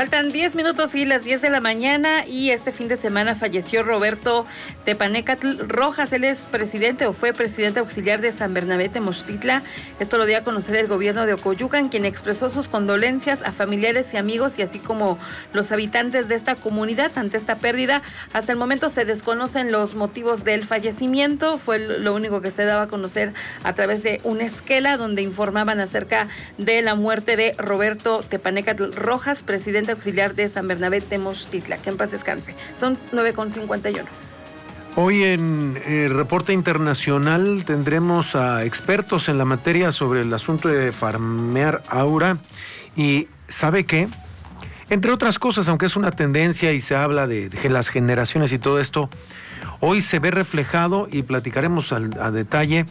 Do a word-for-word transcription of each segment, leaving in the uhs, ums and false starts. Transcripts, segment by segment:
Faltan diez minutos y las diez de la mañana, y este fin de semana falleció Roberto Tepanecatl Rojas. Él es presidente o fue presidente auxiliar de San Bernabé Tenochtitlan. Esto lo dio a conocer el gobierno de Ocoyucan, quien expresó sus condolencias a familiares y amigos y así como los habitantes de esta comunidad ante esta pérdida. Hasta el momento se desconocen los motivos del fallecimiento. Fue lo único que se daba a conocer a través de una esquela donde informaban acerca de la muerte de Roberto Tepanecatl Rojas, presidente auxiliar de San Bernabé Tenochtitlan. Que en paz descanse. Son nueve con cincuenta y uno. Hoy en el reporte internacional tendremos a expertos en la materia sobre el asunto de farmear aura. Y ¿sabe qué? Entre otras cosas, aunque es una tendencia y se habla de, de las generaciones y todo esto, hoy se ve reflejado, y platicaremos al, a detalle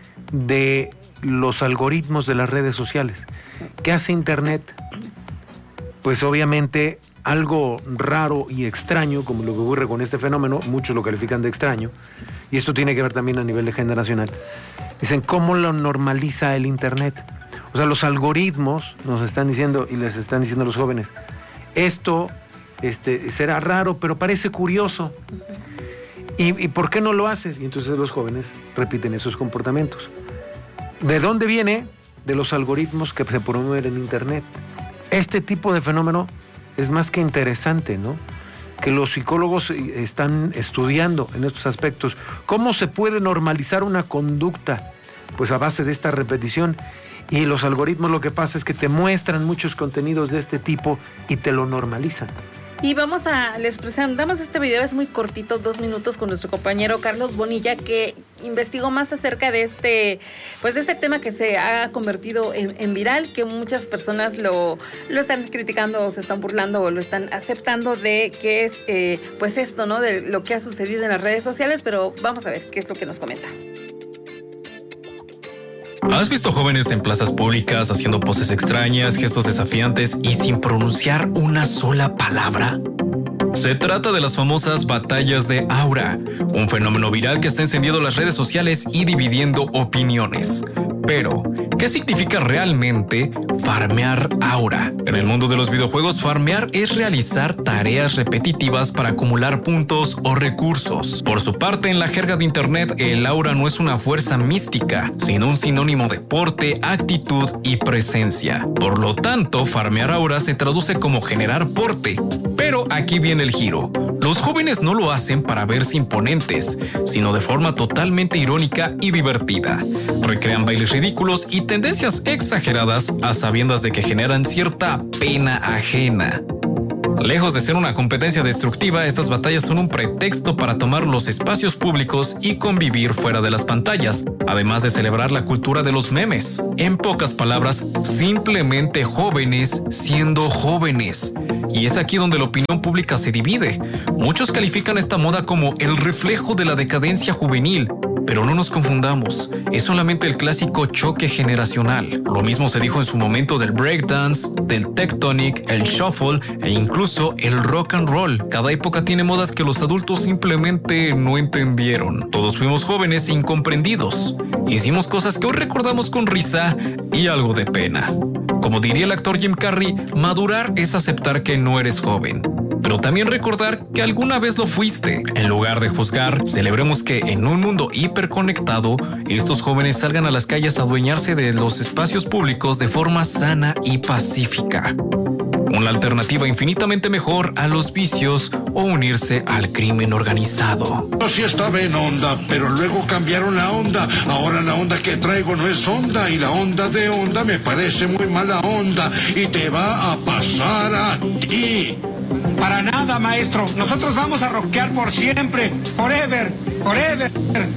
de los algoritmos de las redes sociales. ¿Qué hace Internet? Pues obviamente algo raro y extraño, como lo que ocurre con este fenómeno, muchos lo califican de extraño, y esto tiene que ver también a nivel de generacional. Dicen, ¿cómo lo normaliza el Internet? O sea, los algoritmos nos están diciendo, y les están diciendo a los jóvenes, esto este, será raro, pero parece curioso. ¿Y, ¿Y por qué no lo haces? Y entonces los jóvenes repiten esos comportamientos. ¿De dónde viene? De los algoritmos que se promueven en Internet. Este tipo de fenómeno es más que interesante, ¿no? Que los psicólogos están estudiando en estos aspectos. ¿Cómo se puede normalizar una conducta? Pues a base de esta repetición. Y los algoritmos lo que pasa es que te muestran muchos contenidos de este tipo y te lo normalizan. Y vamos a, les presentamos este video, es muy cortito, dos minutos, con nuestro compañero Carlos Bonilla, que investigó más acerca de este, pues de este tema que se ha convertido en, en viral, que muchas personas lo, lo están criticando o se están burlando o lo están aceptando de que es, eh, pues esto, ¿no? De lo que ha sucedido en las redes sociales, pero vamos a ver qué es lo que nos comenta. ¿Has visto jóvenes en plazas públicas haciendo poses extrañas, gestos desafiantes y sin pronunciar una sola palabra? Se trata de las famosas batallas de aura, un fenómeno viral que está encendiendo las redes sociales y dividiendo opiniones. Pero, ¿qué significa realmente farmear aura? En el mundo de los videojuegos, farmear es realizar tareas repetitivas para acumular puntos o recursos. Por su parte, en la jerga de internet, el aura no es una fuerza mística, sino un sinónimo de porte, actitud y presencia. Por lo tanto, farmear aura se traduce como generar porte. Pero aquí viene el giro. Los jóvenes no lo hacen para verse imponentes, sino de forma totalmente irónica y divertida. Recrean bailes ridículos y tendencias exageradas a sabiendas de que generan cierta pena ajena. Lejos de ser una competencia destructiva, estas batallas son un pretexto para tomar los espacios públicos y convivir fuera de las pantallas, además de celebrar la cultura de los memes. En pocas palabras, simplemente jóvenes siendo jóvenes. Y es aquí donde la opinión pública se divide. Muchos califican esta moda como el reflejo de la decadencia juvenil. Pero no nos confundamos, es solamente el clásico choque generacional. Lo mismo se dijo en su momento del breakdance, del tectonic, el shuffle e incluso el rock and roll. Cada época tiene modas que los adultos simplemente no entendieron. Todos fuimos jóvenes e incomprendidos. Hicimos cosas que hoy recordamos con risa y algo de pena. Como diría el actor Jim Carrey, madurar es aceptar que no eres joven, pero también recordar que alguna vez lo fuiste. En lugar de juzgar, celebremos que en un mundo hiperconectado, estos jóvenes salgan a las calles a adueñarse de los espacios públicos de forma sana y pacífica. Una alternativa infinitamente mejor a los vicios o unirse al crimen organizado. Yo sí estaba en onda, pero luego cambiaron la onda. Ahora la onda que traigo no es onda, y la onda de onda me parece muy mala onda, y te va a pasar a ti. Para nada, maestro. Nosotros vamos a rockear por siempre. Forever, forever.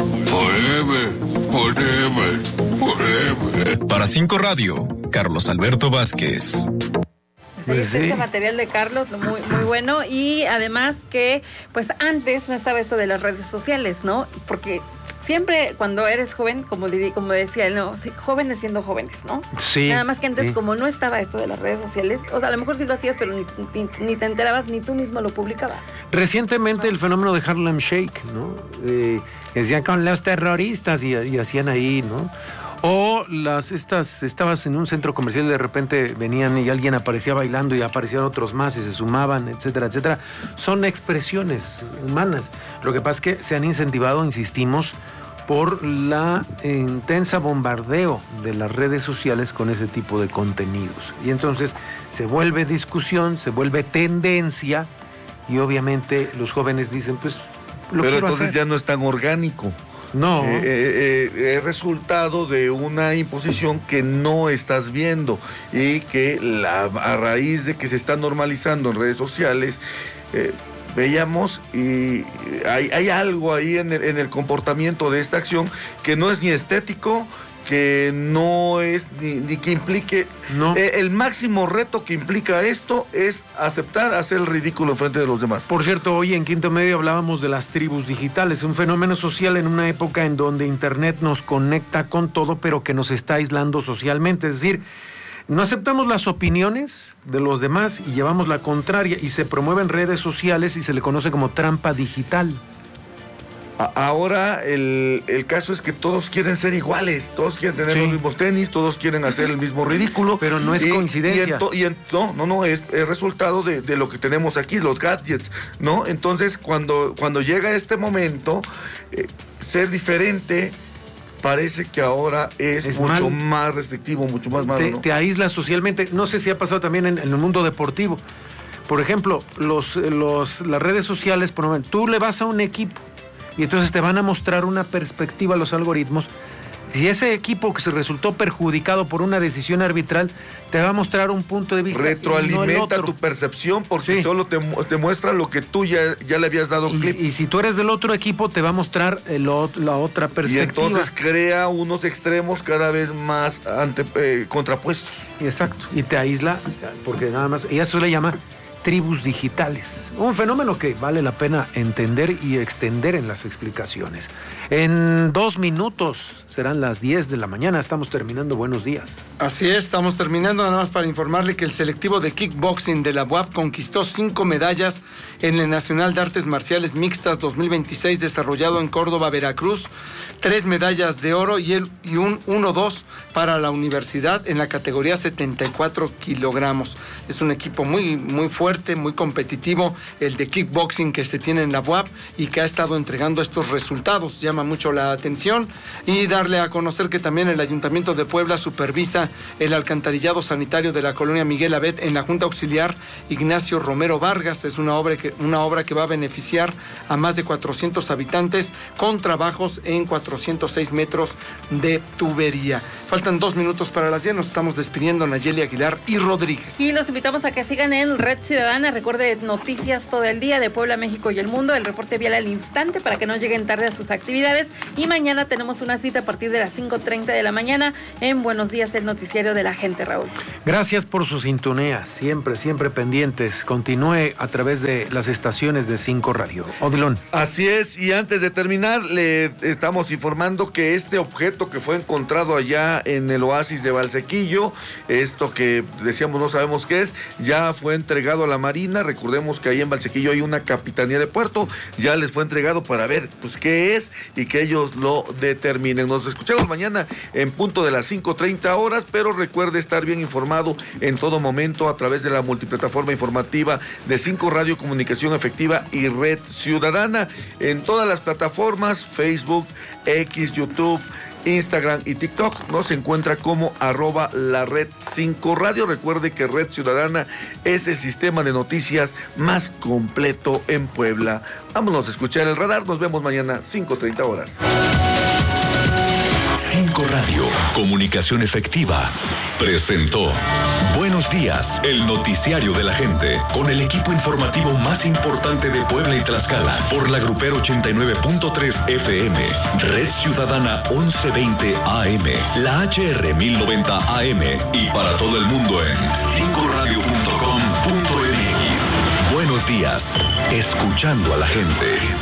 Forever, forever, forever. Para Cinco Radio, Carlos Alberto Vázquez. Pues ahí está este material de Carlos, muy, muy bueno. Y además que, pues antes no estaba esto de las redes sociales, ¿no? Porque siempre cuando eres joven, como, como decía él, ¿no? Jóvenes siendo jóvenes, ¿no? Sí. Nada más que antes, sí. como no estaba esto de las redes sociales, o sea, a lo mejor sí lo hacías, pero ni, ni, ni te enterabas, ni tú mismo lo publicabas. Recientemente, ¿no? El fenómeno de Harlem Shake, ¿no? Eh, decían con los terroristas y, y hacían ahí, ¿no? O las estas estabas en un centro comercial y de repente venían y alguien aparecía bailando y aparecían otros más y se sumaban, etcétera, etcétera. Son expresiones humanas. Lo que pasa es que se han incentivado, insistimos, por la intensa bombardeo de las redes sociales con ese tipo de contenidos. Y entonces se vuelve discusión, se vuelve tendencia y obviamente los jóvenes dicen, pues lo Pero quiero entonces hacer. ya no es tan orgánico. No. Eh, eh, eh, es resultado de una imposición que no estás viendo y que la, a raíz de que se está normalizando en redes sociales, eh, veíamos y hay, hay algo ahí en el, en el comportamiento de esta acción que no es ni estético, que no es ni, ni que implique. No. Eh, el máximo reto que implica esto es aceptar hacer el ridículo en frente de los demás. Por cierto, hoy en Quinto Medio hablábamos de las tribus digitales, un fenómeno social en una época en donde Internet nos conecta con todo, pero que nos está aislando socialmente. Es decir, no aceptamos las opiniones de los demás y llevamos la contraria y se promueve en redes sociales y se le conoce como trampa digital. Ahora el, el caso es que todos quieren ser iguales, todos quieren tener sí. los mismos tenis, todos quieren hacer el mismo ridículo. Pero no es y, coincidencia. Y en to, y en, no, no, no, es, es resultado de, de lo que tenemos aquí, los gadgets, ¿no? Entonces, cuando, cuando llega este momento, eh, ser diferente parece que ahora es, es mucho mal. más restrictivo, mucho más malo. Te, ¿no? te aíslas socialmente. No sé si ha pasado también en, en el mundo deportivo. Por ejemplo, los, los, las redes sociales promueven, tú le vas a un equipo, y entonces te van a mostrar una perspectiva a los algoritmos. Si ese equipo que se resultó perjudicado por una decisión arbitral, te va a mostrar un punto de vista. Retroalimenta no tu percepción porque sí. solo te, te muestra lo que tú ya, ya le habías dado y, clip. Y si tú eres del otro equipo, te va a mostrar el, la otra perspectiva. Y entonces crea unos extremos cada vez más ante, eh, contrapuestos. Exacto. Y te aísla, porque nada más, y eso le llama tribus digitales. Un fenómeno que vale la pena entender y extender en las explicaciones. En dos minutos serán las diez de la mañana. Estamos terminando. Buenos días. Así es, estamos terminando. Nada más para informarle que el selectivo de kickboxing de la U A P conquistó cinco medallas en el Nacional de Artes Marciales Mixtas dos mil veintiséis desarrollado en Córdoba, Veracruz. Tres medallas de oro y, el, y un uno dos para la universidad en la categoría setenta y cuatro kilogramos. Es un equipo muy, muy fuerte, muy competitivo, el de kickboxing que se tiene en la U A P y que ha estado entregando estos resultados. Llama mucho la atención y darle a conocer que también el Ayuntamiento de Puebla supervisa el alcantarillado sanitario de la colonia Miguel Abet en la Junta Auxiliar Ignacio Romero Vargas. Es una obra que, una obra que va a beneficiar a más de cuatrocientos habitantes con trabajos en cuatrocientos seis metros de tubería. Faltan dos minutos para las diez, nos estamos despidiendo Nayeli Aguilar y Rodríguez. Y los invitamos a que sigan en Red Ciudadana. Recuerde noticias todo el día de Puebla, México y el mundo, el reporte vial al instante para que no lleguen tarde a sus actividades. Y mañana tenemos una cita a partir de las cinco treinta de la mañana en Buenos Días, el noticiario de la gente, Raúl. Gracias por su sintonía, siempre, siempre pendientes. Continúe a través de las estaciones de cinco Radio. Odilon. Así es, y antes de terminar, le estamos informando que este objeto que fue encontrado allá en el oasis de Valsequillo, esto que decíamos no sabemos qué es, ya fue entregado a la Marina. Recordemos que ahí en Valsequillo hay una capitanía de puerto, ya les fue entregado para ver pues qué es y que ellos lo determinen. Nos escuchamos mañana en punto de las cinco treinta horas, pero recuerde estar bien informado en todo momento a través de la multiplataforma informativa de cinco Radio, Comunicación Efectiva y Red Ciudadana, en todas las plataformas, Facebook, X, YouTube, Instagram y TikTok. Nos encuentra como arroba la red cinco Radio. Recuerde que Red Ciudadana es el sistema de noticias más completo en Puebla. Vámonos a escuchar el radar. Nos vemos mañana cinco treinta horas. cinco Radio, Comunicación Efectiva, presentó Buenos Días, el noticiario de la gente, con el equipo informativo más importante de Puebla y Tlaxcala, por la Grupero ochenta y nueve punto tres F M, Red Ciudadana once veinte A M, la H R mil noventa A M y para todo el mundo en cinco radio punto com punto m x. Buenos días, escuchando a la gente.